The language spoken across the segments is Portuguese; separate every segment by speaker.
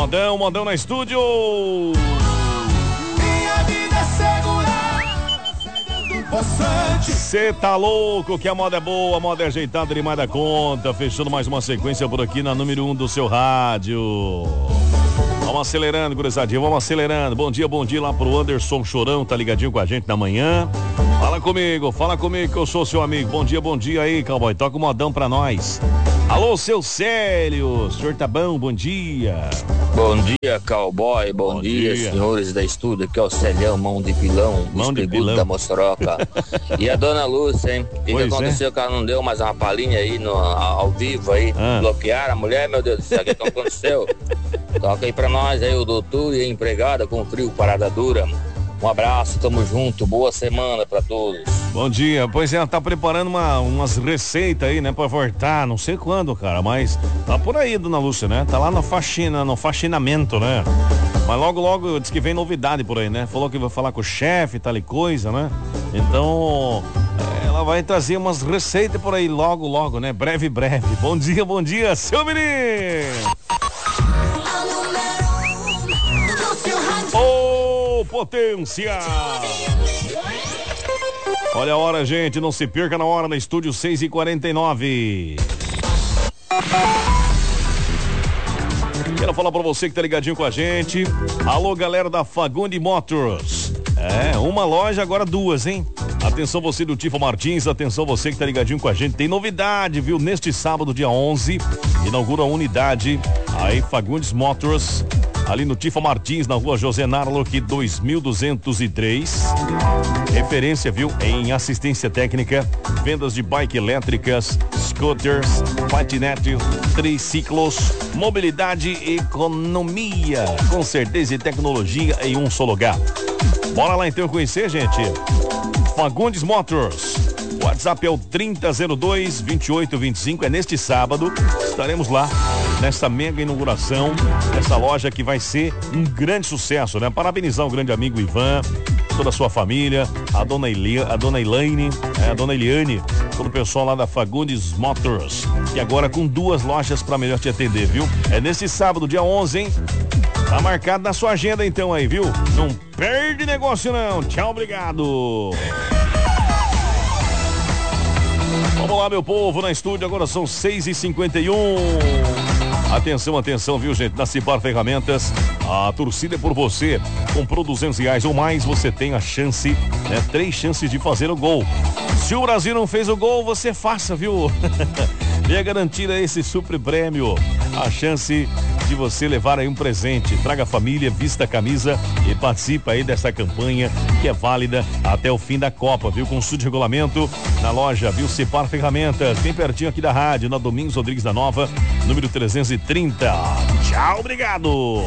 Speaker 1: Modão na estúdio.
Speaker 2: Minha vida é segurar.
Speaker 1: Cê tá louco que a moda é boa, a moda é ajeitada demais da conta. Fechando mais uma sequência por aqui na número 1 do seu rádio. Vamos acelerando, gurizadinha, vamos acelerando. Bom dia lá pro Anderson Chorão, tá ligadinho com a gente na manhã. Fala comigo que eu sou seu amigo. Bom dia aí, cowboy, toca o modão pra nós. Alô, seu Célio, o senhor tá bom? Bom dia.
Speaker 3: Bom dia, cowboy, bom dia, senhores da estúdio, aqui é o Celião, mão de pilão, da Moçoroca. E a dona Lúcia, hein? O que aconteceu que ela não deu mais uma palhinha aí ao vivo aí, bloquearam a mulher, meu Deus do céu, o que aconteceu? Toca aí pra nós aí, o doutor e a empregada com frio, parada dura. Um abraço, tamo junto, boa semana pra todos.
Speaker 1: Bom dia, pois é, ela tá preparando umas receitas aí, né, pra voltar, não sei quando, cara, mas tá por aí, dona Lúcia, né, tá lá na faxina, no faxinamento, né, mas logo diz que vem novidade por aí, né, falou que vai falar com o chefe, tal e coisa, né, então ela vai trazer umas receitas por aí logo, né, breve. Bom dia, seu menino! Potência! Olha a hora, gente, não se perca na hora, no estúdio 6h49. Quero falar pra você que tá ligadinho com a gente. Alô, galera da Fagundes Motors. Uma loja, agora duas, hein? Atenção você do Tifa Martins, atenção você que tá ligadinho com a gente. Tem novidade, viu? Neste sábado, dia 11, inaugura a unidade aí Fagundes Motors, ali no Tifa Martins, na rua José Narlock 2203. Referência, viu, em assistência técnica, vendas de bike elétricas, scooters, patinete, triciclos, mobilidade e economia, com certeza e tecnologia em um só lugar. Bora lá então conhecer, gente. Fagundes Motors. O WhatsApp é o 3002-2825. É neste sábado. Estaremos lá nessa mega inauguração dessa loja que vai ser um grande sucesso, né? Parabenizar o grande amigo Ivan, toda a sua família, a dona Eliane, todo o pessoal lá da Fagundes Motors, que agora com duas lojas para melhor te atender, viu? É nesse sábado, dia 11, hein? Tá marcado na sua agenda então aí, viu? Não perde negócio não. Tchau, obrigado. Vamos lá, meu povo, na estúdio, agora são 6h51. Atenção, viu, gente? Na Cipar Ferramentas, a torcida é por você. Comprou R$200 ou mais, você tem a chance, né? 3 chances de fazer o gol. Se o Brasil não fez o gol, você faça, viu? Venha garantir esse super prêmio. A chance de você levar aí um presente. Traga a família, vista a camisa e participa aí dessa campanha que é válida até o fim da Copa, viu? Consulte o regulamento na loja, viu? Cipar Ferramentas, bem pertinho aqui da rádio, na Domingos Rodrigues da Nova, número 330. Tchau, obrigado.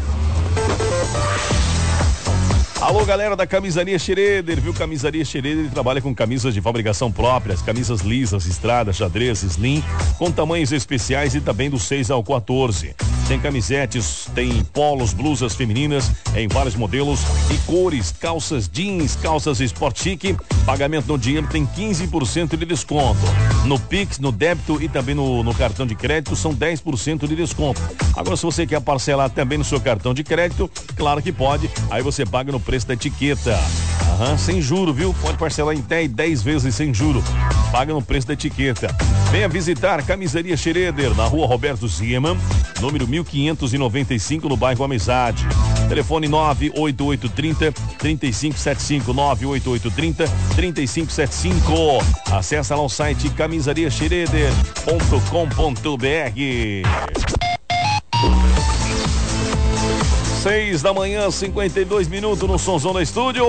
Speaker 1: Alô, galera da Camisaria Schroeder, viu? Camisaria Schroeder trabalha com camisas de fabricação próprias, camisas lisas, estrada, xadrez, slim, com tamanhos especiais e também do 6 ao 14. Tem camisetes, tem polos, blusas femininas em vários modelos e cores, calças jeans, calças Sport Chic. Pagamento no dinheiro tem 15% de desconto. No Pix, no débito e também no cartão de crédito são 10% de desconto. Agora, se você quer parcelar também no seu cartão de crédito, claro que pode. Aí você paga no preço da etiqueta. Sem juro, viu? Pode parcelar em 10 vezes sem juro. Paga no preço da etiqueta. Venha visitar Camisaria Schroeder, na rua Roberto Ziemann, número 1595, no bairro Amizade. Telefone 98830-3575, 98830-3575. Acesse lá o site camisariaschroeder.com.br. 6h, 52 no Sonzão da Estúdio.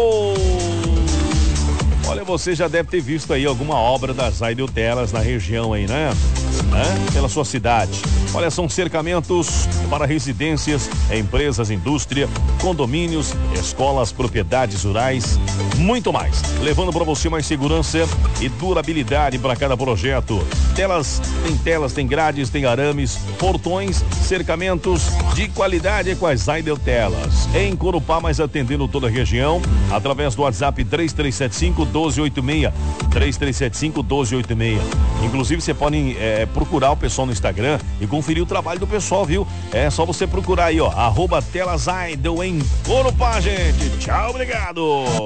Speaker 1: Olha, você já deve ter visto aí alguma obra das Raideltelas na região aí, né? Pela sua cidade. Olha, são cercamentos para residências, empresas, indústria, condomínios, escolas, propriedades rurais, muito mais. Levando para você mais segurança e durabilidade para cada projeto. Tem telas, tem grades, tem arames, portões, cercamentos de qualidade com as Zaidel Telas. Em Corupá, mas atendendo toda a região, através do WhatsApp 3375-1286. 3375-1286. Inclusive, você pode procurar o pessoal no Instagram e conferir o trabalho do pessoal, viu? É só você procurar aí, ó, @TelasZaidel em Corupá, gente. Tchau, obrigado.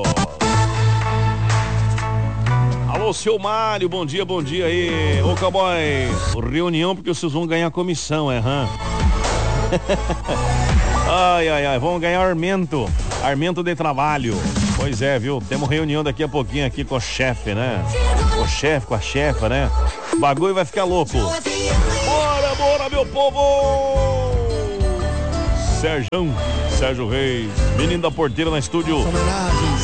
Speaker 1: Alô, seu Mário, bom dia aí. Ô, cowboy, reunião porque vocês vão ganhar comissão, Ai, vamos ganhar armento de trabalho. Pois é, viu? Temos reunião daqui a pouquinho aqui com o chefe, né? O chefe, com a chefa, né? O bagulho vai ficar louco. Bora, meu povo! Sérgio Reis, menino da porteira na estúdio.